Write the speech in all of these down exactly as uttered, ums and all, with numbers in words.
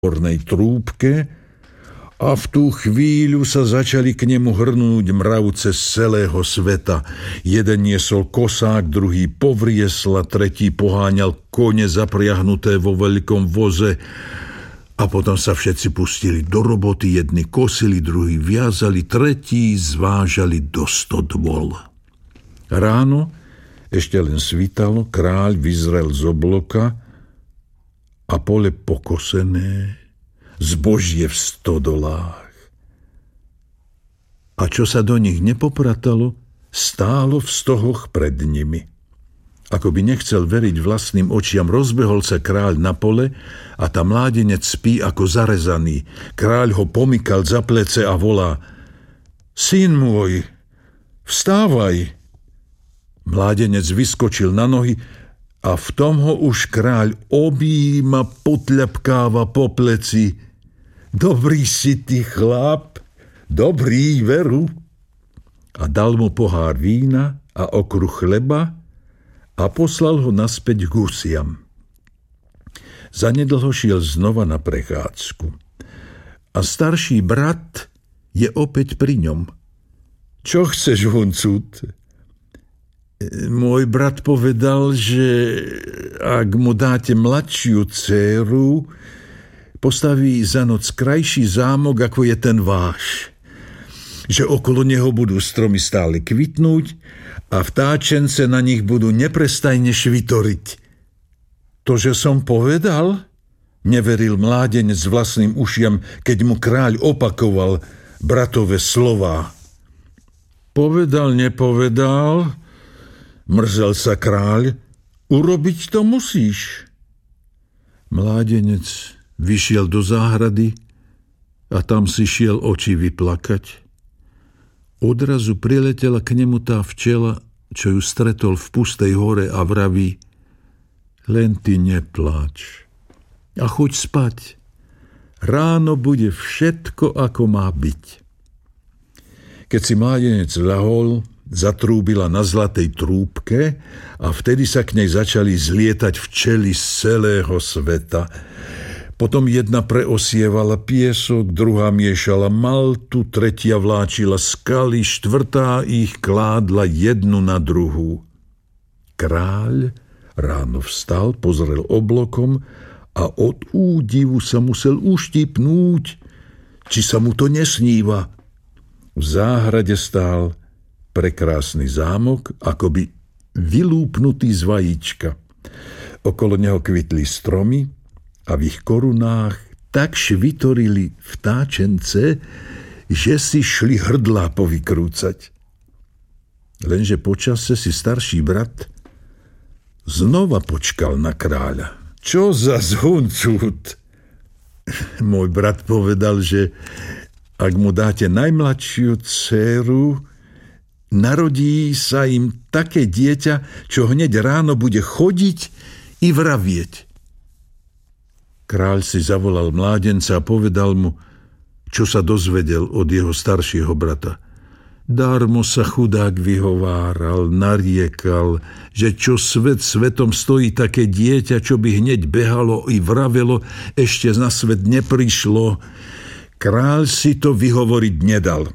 hornej trúbke a v tú chvíľu sa začali k nemu hrnúť mravce z celého sveta. Jeden niesol kosák, druhý povriesla, tretí poháňal kone zapriahnuté vo veľkom voze a potom sa všetci pustili do roboty. Jedni kosili, druhí viazali, tretí zvážali do stodôl. Ráno ešte len svítalo, kráľ vyzrel z obloka a pole pokosené, zbožie v stodolách. A čo sa do nich nepopratalo, stálo v stohoch pred nimi. Ako by nechcel veriť vlastným očiam, rozbehol sa kráľ na pole a tá mládenec spí ako zarezaný. Kráľ ho pomykal za plece a volá: Syn môj, vstávaj! Mládenec vyskočil na nohy a v tom ho už kráľ objíma, potľapkáva po pleci. Dobrý si ty, chlap, dobrý, veru. A dal mu pohár vína a okruh chleba a poslal ho naspäť k husiam. Zanedlho šiel znova na prechádzku. A starší brat je opäť pri ňom. Čo chceš, huncut? Môj brat povedal, že ak mu dáte mladšiu dcéru, postaví za noc krajší zámok, ako je ten váš. Že okolo neho budú stromy stále kvitnúť a vtáčence na nich budú neprestajne švitoriť. To, že som povedal? Neveril mládenec vlastným ušiam, keď mu kráľ opakoval bratové slová. Povedal, nepovedal... Mrzel sa kráľ, urobiť to musíš. Mládenec vyšiel do záhrady a tam si šiel oči vyplakať. Odrazu priletela k nemu tá včela, čo ju stretol v pustej hore a vraví: Len ty nepláč a choď spať. Ráno bude všetko, ako má byť. Keď si mládenec ľahol, zatrúbila na zlatej trúbke a vtedy sa k nej začali zlietať včely z celého sveta. Potom jedna preosievala piesok, druhá miešala maltu, tretia vláčila skaly, štvrtá ich kládla jednu na druhú. Kráľ ráno vstal, pozrel oblokom a od údivu sa musel uštipnúť, či sa mu to nesníva. V záhrade stál prekrásny zámok, akoby vylúpnutý z vajíčka. Okolo neho kvitli stromy a v ich korunách tak švitorili vtáčence, že si šli hrdlá povykrúcať. Lenže počase si starší brat znova počkal na kráľa. Čo za zhuncut? Môj brat povedal, že ak mu dáte najmladšiu dcéru, narodí sa im také dieťa, čo hneď ráno bude chodiť i vravieť. Kráľ si zavolal mládenca a povedal mu, čo sa dozvedel od jeho staršieho brata. Darmo sa chudák vyhováral, nariekal, že čo svet svetom stojí také dieťa, čo by hneď behalo i vravelo, ešte na svet neprišlo. Kráľ si to vyhovoriť nedal.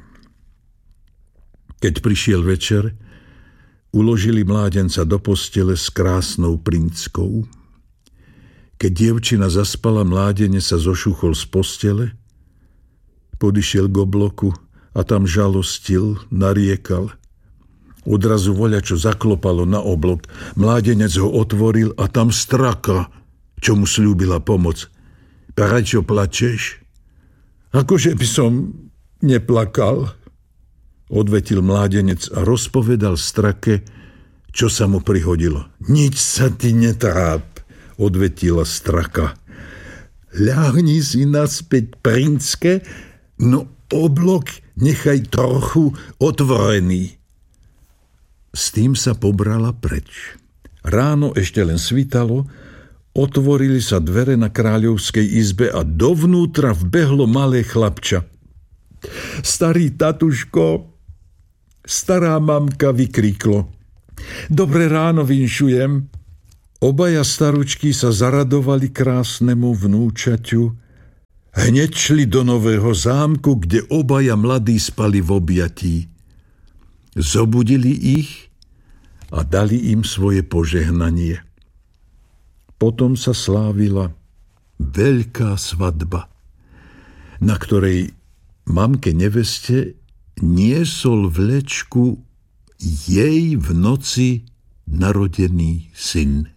Keď prišiel večer, uložili mládenca do postele s krásnou princkou. Keď dievčina zaspala, mládenec sa zošuchol z postele, podišiel k obloku a tam žalostil, nariekal. Odrazu voľačo zaklopalo na oblok. Mládenec ho otvoril a tam straka, čo mu sľúbila pomoc. Prečo plačeš? Akože by som neplakal, odvetil mládenec a rozpovedal strake, čo sa mu prihodilo. Nič sa ty netráp, odvetila straka. Ľahni si naspäť, princke, no oblok nechaj trochu otvorený. S tým sa pobrala preč. Ráno ešte len svitalo, otvorili sa dvere na kráľovskej izbe a dovnútra vbehlo malé chlapča. Starý tatuško, stará mamka, vykríklo. Dobré ráno vinšujem. Obaja staručky sa zaradovali krásnemu vnúčaťu Hneď šli do nového zámku, kde obaja mladí spali v objatí. Zobudili ich a dali im svoje požehnanie. Potom sa slávila veľká svadba, na ktorej mamke neveste niesol vlečku jej v noci narodený syn.